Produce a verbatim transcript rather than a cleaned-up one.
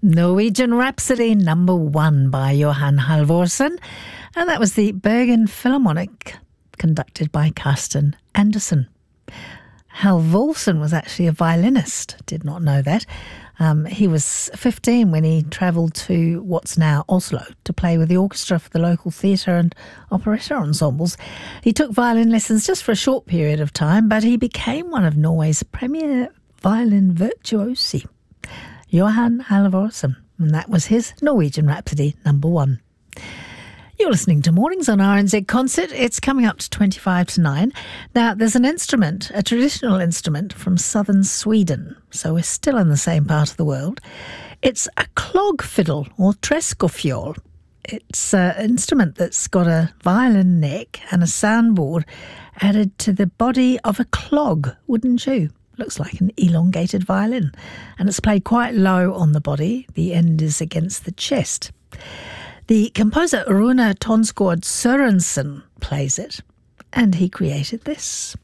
Norwegian Rhapsody number one by Johan Halvorsen, and that was the Bergen Philharmonic conducted by Carsten Andersen. Halvorsen was actually a violinist, did not know that. Um, he was fifteen when he travelled to what's now Oslo to play with the orchestra for the local theatre and operetta ensembles. He took violin lessons just for a short period of time, but he became one of Norway's premier violin virtuosi. Johan Halvorsen, and that was his Norwegian Rhapsody number one. You're listening to Mornings on R N Z Concert. It's coming up to twenty-five to nine. Now, there's an instrument, a traditional instrument from southern Sweden, so we're still in the same part of the world. It's a clog fiddle, or träskofjol. It's an instrument that's got a violin neck and a soundboard added to the body of a clog wooden shoe. Looks like an elongated violin, and it's played quite low on the body. The end is against the chest. The composer Rune Tonsgaard Sørensen plays it, and he created this.